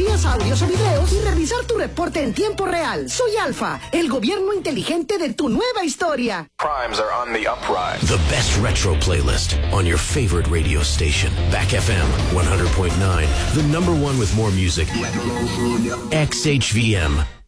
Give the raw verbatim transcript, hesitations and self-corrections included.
envías audios o videos y revisar tu reporte en tiempo real. Soy Alfa, el gobierno inteligente de tu nueva historia. Crimes are on the uprise. The best retro playlist on your favorite radio station. Back F M one hundred point nine, the number one with more music. X H V M.